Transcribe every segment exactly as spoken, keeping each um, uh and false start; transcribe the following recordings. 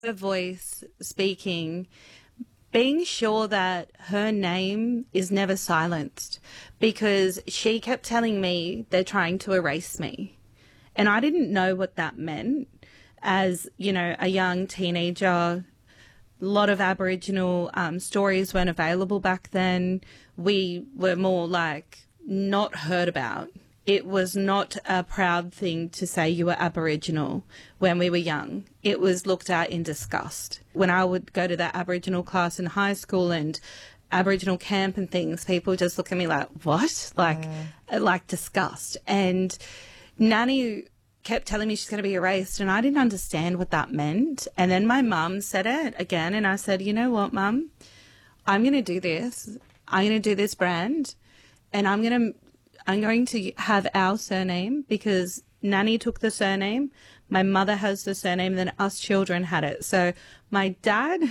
her voice speaking, being sure that her name is never silenced, because she kept telling me they're trying to erase me. And I didn't know what that meant as, you know, a young teenager. A lot of Aboriginal um, stories weren't available back then. We were more like not heard about. It was not a proud thing to say you were Aboriginal when we were young. It was looked at in disgust. When I would go to that Aboriginal class in high school and Aboriginal camp and things, people just look at me like, what? Like, mm. like disgust. And Nanny kept telling me she's going to be erased, and I didn't understand what that meant. And then my mum said it again, and I said, you know what, Mum? I'm going to do this. I'm going to do this brand, and I'm going to I'm going to have our surname, because Nanny took the surname, my mother has the surname, then us children had it. So my dad,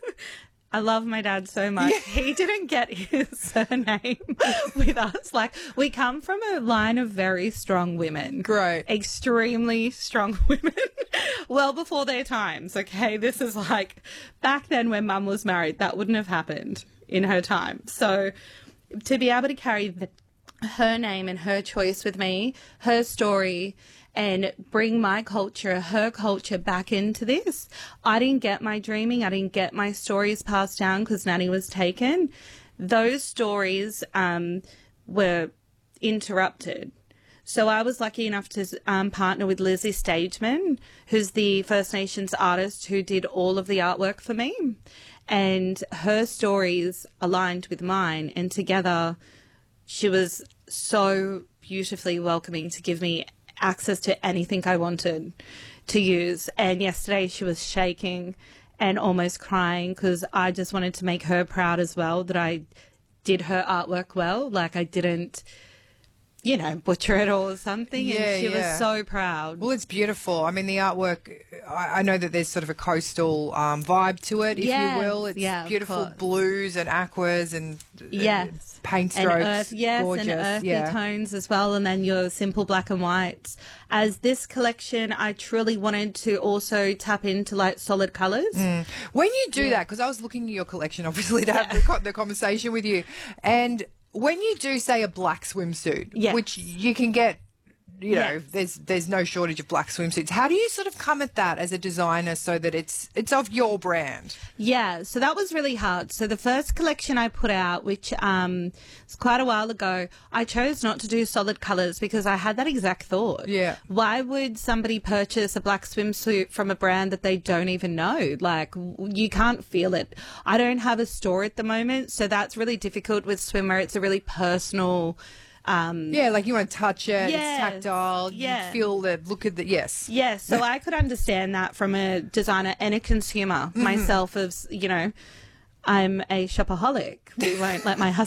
I love my dad so much. Yeah. He didn't get his surname with us. Like, we come from a line of very strong women. Great. Extremely strong women. Well before their times, okay? This is like, back then when Mum was married, that wouldn't have happened in her time. So to be able to carry the her name and her choice with me, her story, and bring my culture, her culture back into this. I didn't get my dreaming. I didn't get my stories passed down because Nanny was taken. Those stories um, were interrupted. So I was lucky enough to um, partner with Lizzie Stageman, who's the First Nations artist who did all of the artwork for me. And her stories aligned with mine, and together she was so beautifully welcoming to give me access to anything I wanted to use. And yesterday she was shaking and almost crying because I just wanted to make her proud as well, that I did her artwork well. Like, I didn't, you know, butcher it or something. Yeah, and she yeah. was so proud. Well, it's beautiful. I mean, the artwork, I, I know that there's sort of a coastal um, vibe to it, if yes, you will. It's yeah, beautiful blues and aquas and yes. uh, paint strokes. And earth, yes, gorgeous. and earthy yeah. tones as well, and then your simple black and whites. As this collection, I truly wanted to also tap into like solid colours. Mm. When you do yeah. that, because I was looking at your collection, obviously, to have the, co- the conversation with you, and when you do, say, a black swimsuit, yes. which you can get, you know, yes. there's there's no shortage of black swimsuits. How do you sort of come at that as a designer so that it's it's of your brand? Yeah, so that was really hard. So the first collection I put out, which um, was quite a while ago, I chose not to do solid colours because I had that exact thought. Yeah. Why would somebody purchase a black swimsuit from a brand that they don't even know? Like, you can't feel it. I don't have a store at the moment, so that's really difficult with swimwear. It's a really personal... Um, yeah, like you want to touch it, yes, it's tactile, yeah. you feel the look at the, yes. Yes, so I could understand that from a designer and a consumer mm-hmm. myself, as, you know, I'm a shopaholic. We won't let my husband